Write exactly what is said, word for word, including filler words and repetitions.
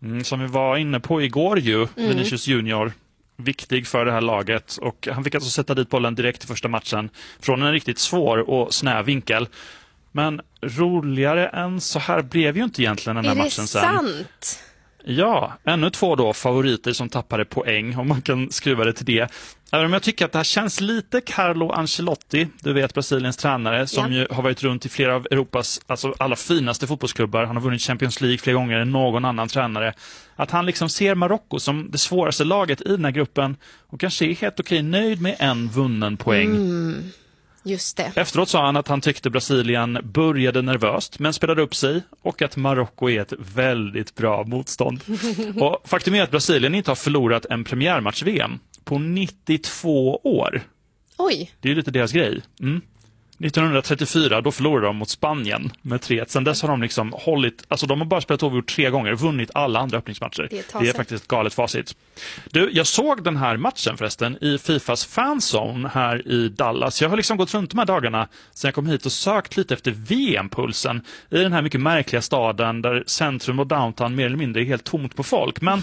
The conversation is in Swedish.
Mm, som vi var inne på igår ju, mm. Vinicius Junior, viktig för det här laget. Och han fick alltså sätta dit bollen direkt i första matchen från en riktigt svår och snäv vinkel. Men roligare än så här blev ju inte egentligen den här matchen sen. Är det sant? Ja, ännu två då favoriter som tappade poäng, om man kan skruva det till det. Även om jag tycker att det här känns lite Carlo Ancelotti, du vet Brasiliens tränare, som ja. ju har varit runt i flera av Europas alltså alla finaste fotbollsklubbar. Han har vunnit Champions League flera gånger än någon annan tränare. Att han liksom ser Marocko som det svåraste laget i den här gruppen och kanske är helt okej nöjd med en vunnen poäng. Mm. Just det. Efteråt sa han att han tyckte Brasilien började nervöst men spelade upp sig och att Marocko är ett väldigt bra motstånd. Och faktum är att Brasilien inte har förlorat en premiärmatch-V M på nittiotvå år. Oj. Det är ju lite deras grej. Mm. nittonhundratrettiofyra, då förlorade de mot Spanien med tre ett. Sen dess har de liksom hållit, alltså de har bara spelat över tre gånger, vunnit alla andra öppningsmatcher. Det, det är faktiskt ett galet facit. Du, jag såg den här matchen förresten i Fifas fanzone här i Dallas. Jag har liksom gått runt de här dagarna sen jag kom hit och sökt lite efter V M-pulsen i den här mycket märkliga staden där centrum och downtown mer eller mindre är helt tomt på folk. Men